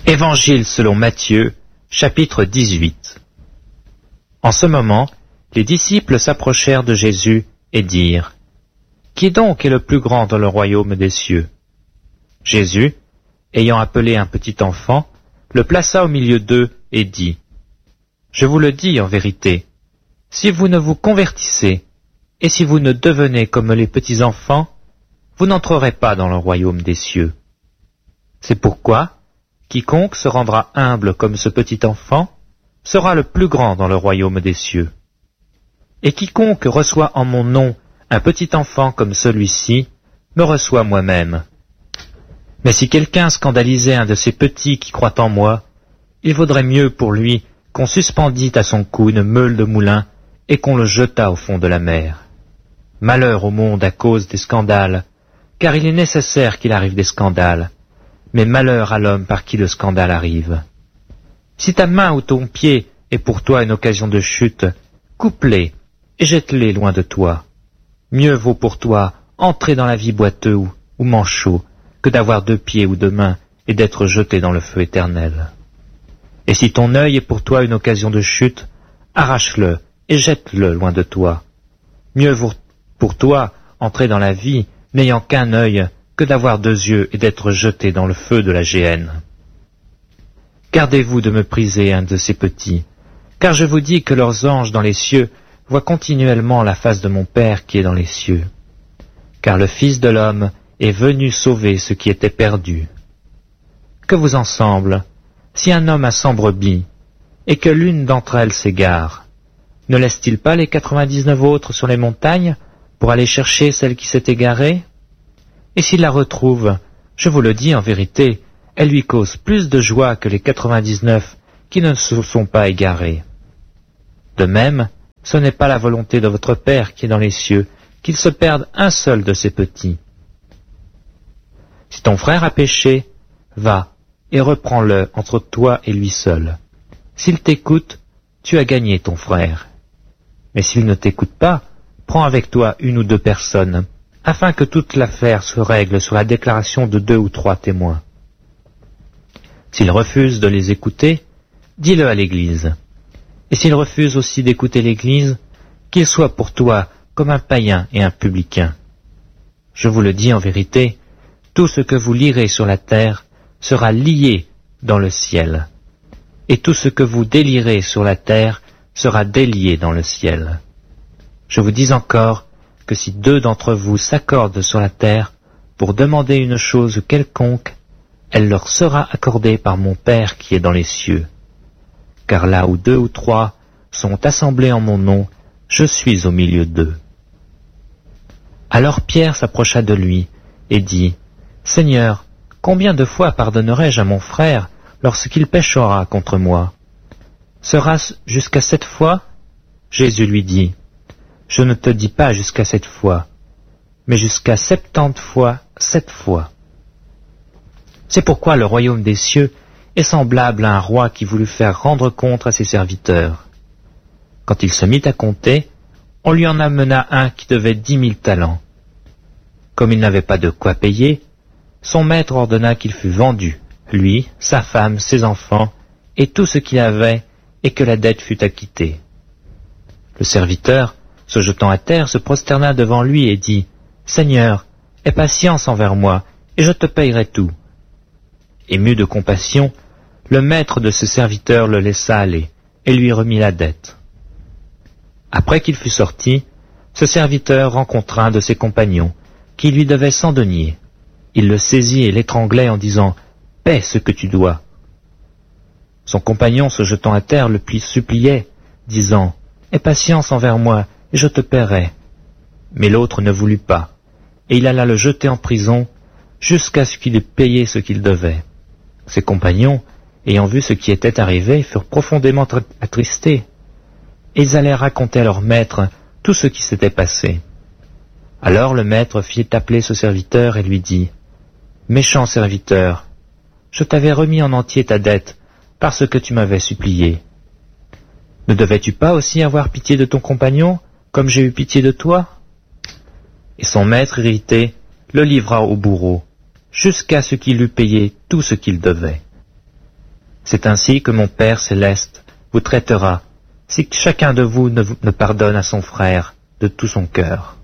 Évangile selon Matthieu, chapitre 18. En ce moment, les disciples s'approchèrent de Jésus et dirent : « Qui donc est le plus grand dans le royaume des cieux ?» Jésus, ayant appelé un petit enfant, le plaça au milieu d'eux et dit : « Je vous le dis en vérité, si vous ne vous convertissez, et si vous ne devenez comme les petits enfants, vous n'entrerez pas dans le royaume des cieux. C'est pourquoi quiconque se rendra humble comme ce petit enfant sera le plus grand dans le royaume des cieux. Et quiconque reçoit en mon nom un petit enfant comme celui-ci, me reçoit moi-même. Mais si quelqu'un scandalisait un de ces petits qui croient en moi, il vaudrait mieux pour lui qu'on suspendît à son cou une meule de moulin et qu'on le jetât au fond de la mer. Malheur au monde à cause des scandales, car il est nécessaire qu'il arrive des scandales, mais malheur à l'homme par qui le scandale arrive. Si ta main ou ton pied est pour toi une occasion de chute, coupe-les et jette-les loin de toi. Mieux vaut pour toi entrer dans la vie boiteux ou manchot que d'avoir 2 pieds ou 2 mains et d'être jeté dans le feu éternel. Et si ton œil est pour toi une occasion de chute, arrache-le et jette-le loin de toi. Mieux vaut pour toi entrer dans la vie n'ayant qu'un œil que d'avoir 2 yeux et d'être jeté dans le feu de la géhenne. Gardez-vous de mépriser un de ces petits, car je vous dis que leurs anges dans les cieux voient continuellement la face de mon Père qui est dans les cieux. Car le Fils de l'homme est venu sauver ceux qui étaient perdus. Que vous en semble, si un homme a 100 brebis, et que l'une d'entre elles s'égare, ne laisse-t-il pas les 99 autres sur les montagnes pour aller chercher celle qui s'est égarée ? Et s'il la retrouve, je vous le dis en vérité, elle lui cause plus de joie que les 99 qui ne se sont pas égarés. De même, ce n'est pas la volonté de votre Père qui est dans les cieux qu'il se perde un seul de ces petits. Si ton frère a péché, va et reprends-le entre toi et lui seul. S'il t'écoute, tu as gagné ton frère. Mais s'il ne t'écoute pas, prends avec toi 1 ou 2 personnes, afin que toute l'affaire se règle sur la déclaration de 2 ou 3 témoins. S'il refuse de les écouter, dis-le à l'Église. Et s'il refuse aussi d'écouter l'Église, qu'il soit pour toi comme un païen et un publicain. Je vous le dis en vérité, tout ce que vous lirez sur la terre sera lié dans le ciel, et tout ce que vous délierez sur la terre sera délié dans le ciel. Je vous dis encore que si 2 d'entre vous s'accordent sur la terre pour demander une chose quelconque, elle leur sera accordée par mon Père qui est dans les cieux. Car là où 2 ou 3 sont assemblés en mon nom, je suis au milieu d'eux. Alors Pierre s'approcha de lui et dit : « Seigneur, combien de fois pardonnerai-je à mon frère lorsqu'il péchera contre moi ? Sera-ce jusqu'à 7 fois ? Jésus lui dit : « Je ne te dis pas jusqu'à 7 fois, mais jusqu'à 70 fois 7 fois. C'est pourquoi le royaume des cieux est semblable à un roi qui voulut faire rendre compte à ses serviteurs. Quand il se mit à compter, on lui en amena un qui devait 10 000 talents. Comme il n'avait pas de quoi payer, son maître ordonna qu'il fût vendu, lui, sa femme, ses enfants, et tout ce qu'il avait, et que la dette fût acquittée. Le serviteur, se jetant à terre, se prosterna devant lui et dit : « Seigneur, aie patience envers moi, et je te payerai tout. » Ému de compassion, le maître de ce serviteur le laissa aller, et lui remit la dette. Après qu'il fut sorti, ce serviteur rencontra un de ses compagnons, qui lui devait 100 deniers. Il le saisit et l'étranglait en disant : « Paie ce que tu dois. » Son compagnon, se jetant à terre, le suppliait, disant : « Aie patience envers moi, et je te paierai. » Mais l'autre ne voulut pas, et il alla le jeter en prison, jusqu'à ce qu'il ait payé ce qu'il devait. Ses compagnons, ayant vu ce qui était arrivé, furent profondément attristés, et ils allèrent raconter à leur maître tout ce qui s'était passé. Alors le maître fit appeler ce serviteur et lui dit : « Méchant serviteur, je t'avais remis en entier ta dette, parce que tu m'avais supplié. Ne devais-tu pas aussi avoir pitié de ton compagnon, comme j'ai eu pitié de toi ?» Et son maître, irrité, le livra au bourreau, jusqu'à ce qu'il eût payé tout ce qu'il devait. C'est ainsi que mon Père céleste vous traitera, si chacun de vous ne pardonne à son frère de tout son cœur.